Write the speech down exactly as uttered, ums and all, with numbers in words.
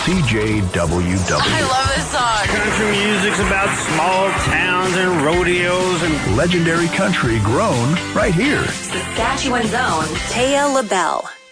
C J W W. I love this song. Country music's about small towns and rodeos and legendary country grown right here. Saskatchewan's own Taya LaBelle.